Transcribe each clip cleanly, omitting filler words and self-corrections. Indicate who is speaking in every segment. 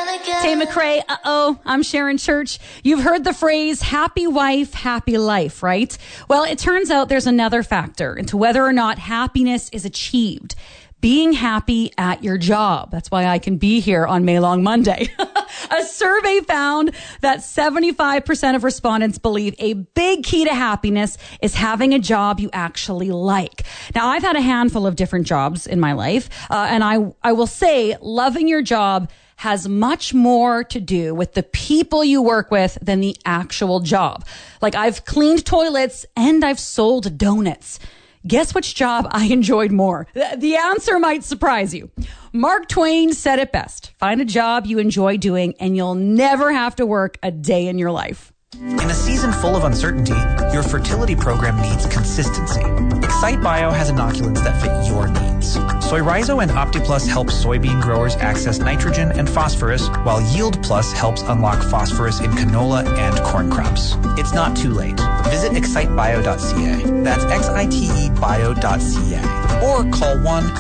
Speaker 1: Tay McRae, I'm Sharon Church. You've heard the phrase, happy wife, happy life, right? Well, it turns out there's another factor into whether or not happiness is achieved. Being happy at your job. That's why I can be here on May Long Monday. A survey found that 75% of respondents believe a big key to happiness is having a job you actually like. Now, I've had a handful of different jobs in my life, and I will say loving your job has much more to do with the people you work with than the actual job. Like, I've cleaned toilets and I've sold donuts. Guess which job I enjoyed more? The answer might surprise you. Mark Twain said it best. Find a job you enjoy doing and you'll never have to work a day in your life.
Speaker 2: In a season full of uncertainty, your fertility program needs consistency. Excite Bio has inoculants that fit your needs. Soy Rhizo and OptiPlus help soybean growers access nitrogen and phosphorus, while Yield Plus helps unlock phosphorus in canola and corn crops. It's not too late. Visit excitebio.ca. That's XITEbio.ca. Or call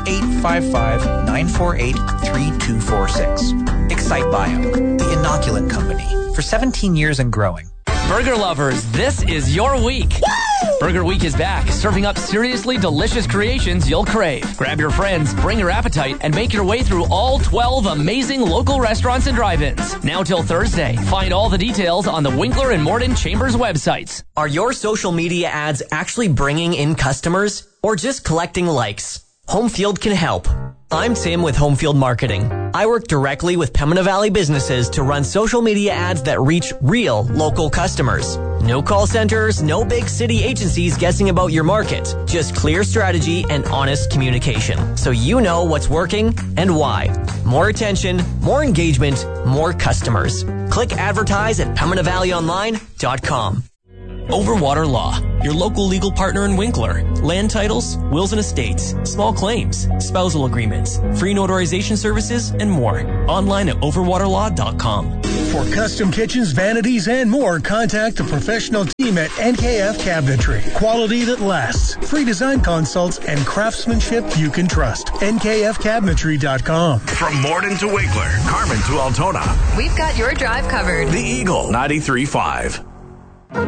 Speaker 2: 1-855-948-3246. Excite Bio, the inoculant company. For 17 years and growing.
Speaker 3: Burger lovers, this is your week. Woo! Burger Week is back, serving up seriously delicious creations you'll crave. Grab your friends, bring your appetite, and make your way through all 12 amazing local restaurants and drive-ins. Now till Thursday. Find all the details on the Winkler and Morden Chambers websites.
Speaker 4: Are your social media ads actually bringing in customers or just collecting likes? Homefield can help. I'm Tim with Homefield Marketing. I work directly with Pembina Valley businesses to run social media ads that reach real local customers. No call centers, no big city agencies guessing about your market. Just clear strategy and honest communication, so you know what's working and why. More attention, more engagement, more customers. Click advertise at PembinaValleyOnline.com.
Speaker 5: Overwater Law, your local legal partner in Winkler. Land titles, wills and estates, small claims, spousal agreements, free notarization services, and more. Online at overwaterlaw.com.
Speaker 6: For custom kitchens, vanities, and more, contact a professional team at NKF Cabinetry. Quality that lasts. Free design consults and craftsmanship you can trust. NKFCabinetry.com.
Speaker 7: From Morden to Winkler, Carmen to Altona.
Speaker 8: We've got your drive covered.
Speaker 7: The Eagle 93.5.